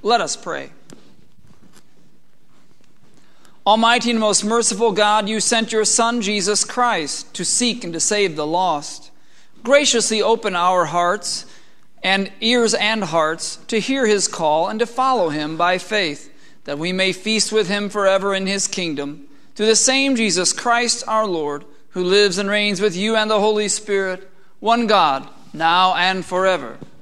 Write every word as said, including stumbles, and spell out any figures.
Let us pray. Almighty and most merciful God, you sent your Son, Jesus Christ, to seek and to save the lost. Graciously open our hearts and ears and hearts to hear his call and to follow him by faith, that we may feast with him forever in his kingdom, through the same Jesus Christ our Lord, who lives and reigns with you and the Holy Spirit, one God, now and forever.